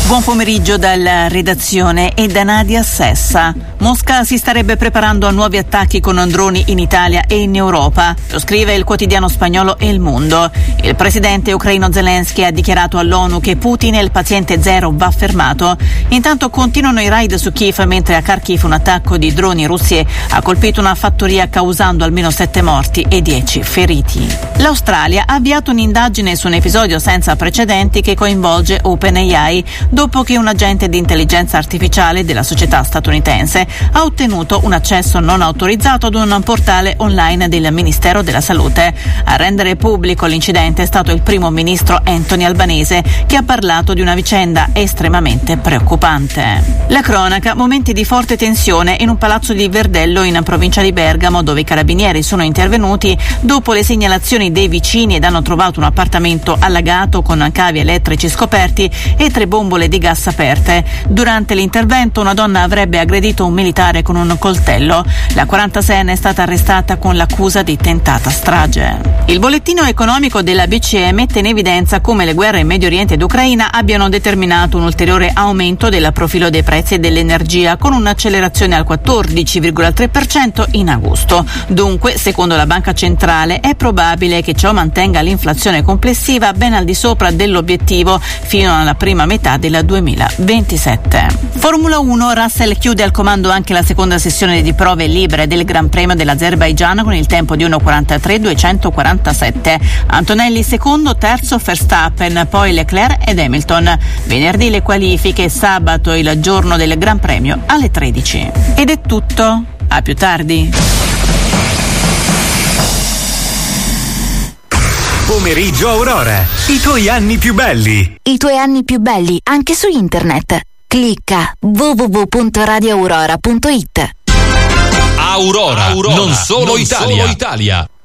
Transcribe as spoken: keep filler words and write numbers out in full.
Buon pomeriggio dalla redazione e da Nadia Sessa. Mosca si starebbe preparando a nuovi attacchi con droni in Italia e in Europa. Lo scrive il quotidiano spagnolo El Mundo. Il presidente ucraino Zelensky ha dichiarato all'ONU che Putin è il paziente zero, va fermato. Intanto continuano i raid su Kiev, mentre a Kharkiv un attacco di droni russi ha colpito una fattoria causando almeno sette morti e dieci feriti. L'Australia ha avviato un'indagine su un episodio senza precedenti che coinvolge OpenAI, dopo che un agente di intelligenza artificiale della società statunitense ha ottenuto un accesso non autorizzato ad un portale online del Ministero della Salute. A rendere pubblico l'incidente è stato il primo ministro Anthony Albanese, che ha parlato di una vicenda estremamente preoccupante. La cronaca: momenti di forte tensione in un palazzo di Verdello in provincia di Bergamo, dove i carabinieri sono intervenuti dopo le segnalazioni dei vicini ed hanno trovato un appartamento allagato con cavi elettrici scoperti e tre bombole di gas aperte. Durante l'intervento una donna avrebbe aggredito un militare con un coltello. La quarantaseienne è stata arrestata con l'accusa di tentata strage. Il bollettino economico della B C E mette in evidenza come le guerre in Medio Oriente ed Ucraina abbiano determinato un ulteriore aumento del profilo dei prezzi dell'energia, con un'accelerazione al quattordici virgola tre per cento in agosto. Dunque, secondo la Banca Centrale, è probabile che ciò mantenga l'inflazione complessiva ben al di sopra dell'obiettivo fino alla prima metà del duemilaventisette. Formula uno: Russell chiude al comando anche la seconda sessione di prove libere del Gran Premio dell'Azerbaigian con il tempo di uno quarantatré duecentoquarantasette. Antonelli secondo, terzo Verstappen, poi Leclerc ed Hamilton. Venerdì le qualifiche, sabato il giorno del Gran Premio alle tredici. Ed è tutto, a più tardi. Pomeriggio Aurora, i tuoi anni più belli. I tuoi anni più belli anche su internet. Clicca w w w punto radio aurora punto it. Aurora, Aurora, non solo non Italia. Solo Italia.